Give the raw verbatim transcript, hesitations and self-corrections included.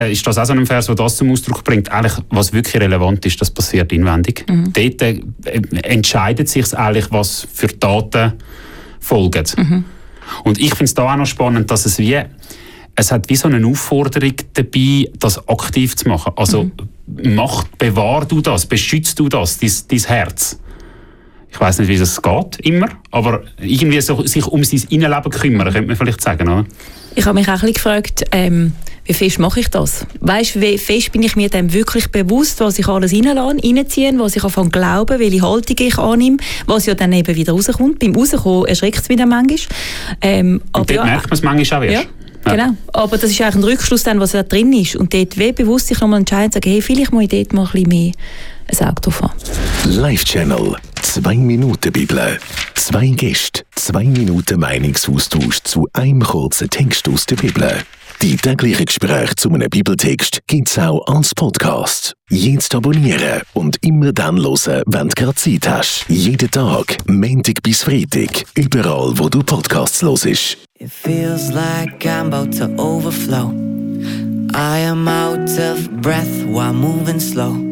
ist das auch so ein Vers, der das zum Ausdruck bringt. Eigentlich, was wirklich relevant ist, das passiert inwendig. Mhm. Dort äh, entscheidet sich eigentlich, was für Taten folgen. Mhm. Und ich finde es da auch noch spannend, dass es wie, es hat wie so eine Aufforderung dabei, das aktiv zu machen. Also mhm. mach, bewahr du das, beschützt du das, dein, dein Herz. Ich weiss nicht, wie es geht, immer, aber irgendwie so, sich um sein Innenleben kümmern, könnte man vielleicht sagen, oder? Ich habe mich auch ein bisschen gefragt, ähm, wie fest mache ich das? Weißt du, wie fest bin ich mir dem wirklich bewusst, was ich alles reinlasse, reinziehe, was ich anfange zu glauben, welche Haltung ich annehme, was ja dann eben wieder rauskommt. Beim Rauskommen erschreckt es mich dann manchmal. Ähm, Und dort ja, merkt man es manchmal auch erst. Ja. Ja. Genau, aber das ist eigentlich ein Rückschluss, dann, was da drin ist. Und dort wie bewusst sich nochmal entscheiden, sagen, hey, vielleicht muss ich dort mal ein bisschen mehr ein Auge drauf haben. Live-Channel, zwei Minuten Bibel. Zwei Gäste, zwei Minuten Meinungsaustausch zu einem kurzen Text aus der Bibel. Die täglichen Gespräche zu einem Bibeltext gibt es auch als Podcast. Jetzt abonnieren und immer dann hören, wenn du gerade Zeit hast. Jeden Tag, Montag bis Freitag, überall wo du Podcasts hörst. It feels like I'm about to overflow. I am out of breath while moving slow.